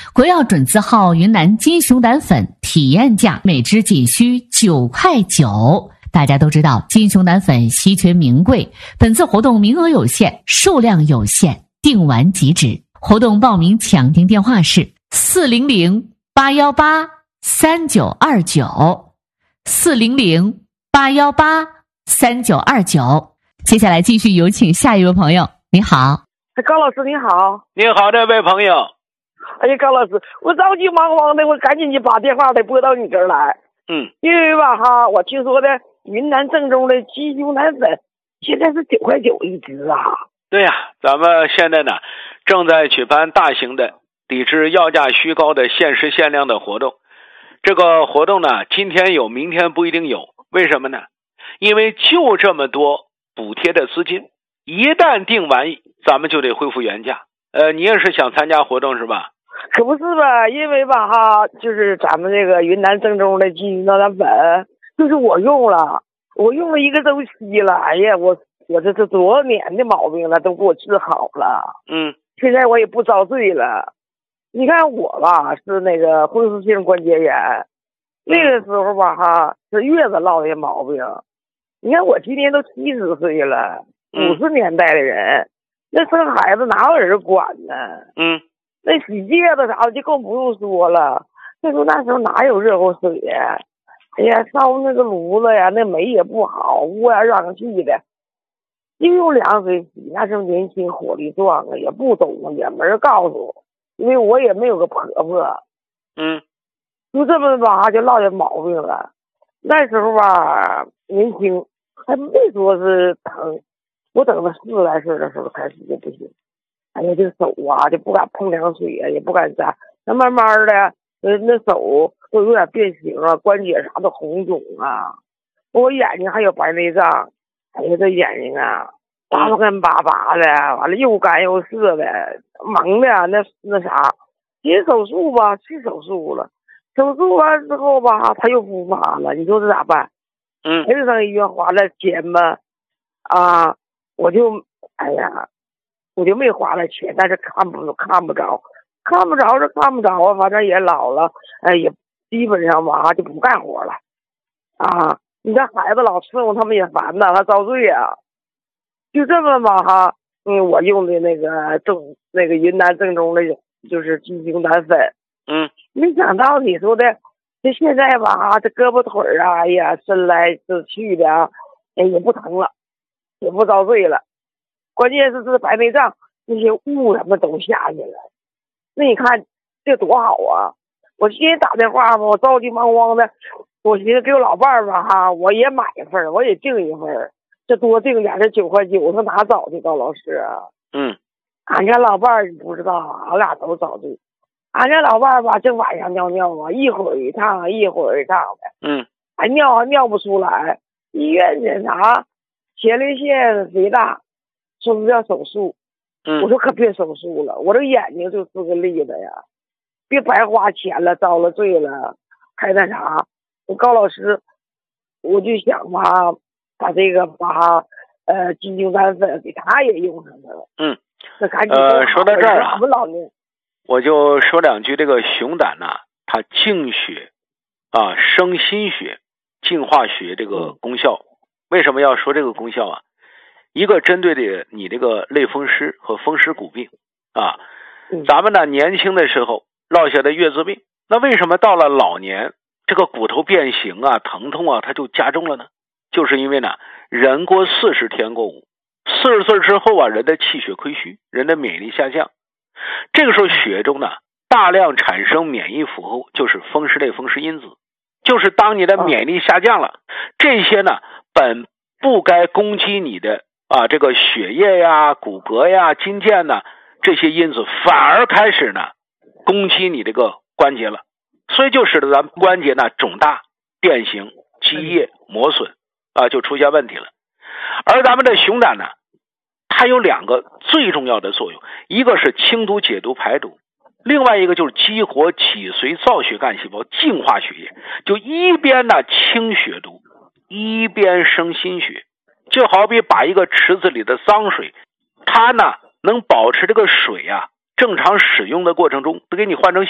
国药准字号云南金熊胆粉体验价每支仅需9.9块。大家都知道金熊胆粉稀缺名贵，本次活动名额有限，数量有限，订完即止。活动报名抢订电话是400-818-3929，400-818-3929。接下来继续有请下一位朋友。你好， 高老师你好。 你好，这位朋友。 哎呀，高老师，我着急忙慌的，我赶紧就把电话得拨到你这儿来。因为吧哈，我听说的云南正宗的鸡胸胆粉现在是9.9块一支啊。 对呀，咱们现在呢正在举办大型的抵制药价虚高的限时限量的活动。这个活动呢今天有明天不一定有，为什么呢？因为就这么多补贴的资金，一旦订完咱们就得恢复原价。你也是想参加活动是吧？ 可不是吧，因为吧哈，就是咱们这个云南正宗的鸡胸胆粉，就是我用了1个周期了。哎呀，我这多少年的毛病了，都给我治好了。现在我也不遭罪了。你看我吧，是那个风湿性关节炎，那个时候吧哈，是月子落的毛病。你看我今年都70岁了，50年代的人，那生孩子哪有人管呢？那洗戒子啥的就更不用说了。那时候哪有热乎水呀？哎呀，烧那个炉子呀，那煤也不好，乌烟瘴气的。就用凉水洗，那时候年轻火力壮啊，也不懂啊，也没人告诉我，因为我也没有个婆婆。就这么吧，就落下毛病了。那时候吧，年轻还没说是疼，我等到40来岁的时候开始就不行。哎呀，这手啊就不敢碰凉水啊，也不敢沾。那慢慢的，那手都有点变形啊，关节啥都红肿啊。我眼睛还有白内障，哎呀，这眼睛啊，巴干巴巴的，完了又干又涩的，蒙的那啥。接手术吧，去手术了，手术完之后吧，他又复发了。你说这咋办？还是上医院花了钱吧，我就没花了钱，但是看不着啊，反正也老了，也基本上吧就不干活了啊。你这孩子老伺候他们也烦呐，他遭罪啊。就这么吧哈，我用的那个云南正宗的就是鸡胸胆粉，没想到你说的这现在吧这胳膊腿啊，哎呀伸来伸去的啊，也不疼了，也不遭罪了。关键是这白内障那些雾什么都下去了。那你看这多好啊！我今天打电话吧，我着急忙慌的，我寻思给我老伴儿吧哈，我也买一份，我也订一份，这多订点，这9.9块，我说哪找去高老师啊？俺家老伴儿你不知道，俺俩都遭罪。俺家老伴儿吧，这晚上尿尿啊，一会儿一趟的，还尿不出来，医院检查前列腺肥大，说是要手术。我说可别手术了，我这眼睛就是个例子呀，别白花钱了，遭了罪了，还那啥。我高老师，我就想吧，把这个鸡胸胆粉给他也用上了。那赶紧说到这儿啊， 我们老年我就说两句。这个熊胆呐，它净血生心血、净化血这个功效。为什么要说这个功效啊？一个针对的你这个类风湿和风湿骨病啊，咱们呢年轻的时候落下的月字病，那为什么到了老年这个骨头变形啊、疼痛啊它就加重了呢？就是因为呢人过40天过5，40岁之后啊，人的气血亏虚，人的免疫力下降，这个时候血中呢大量产生免疫符后，就是风湿类风湿因子。就是当你的免疫力下降了，这些呢本不该攻击你的这个血液呀、骨骼呀、筋腱呢，这些因子反而开始呢攻击你这个关节了，所以就使得咱们关节呢肿大、变形、积液、磨损就出现问题了。而咱们的熊胆呢，它有2个最重要的作用，一个是清毒解毒排毒，另外一个就是激活脊髓造血干细胞，净化血液，就一边呢清血毒，一边生心血。就好比把一个池子里的脏水，它呢能保持这个水正常使用的过程中，都给你换成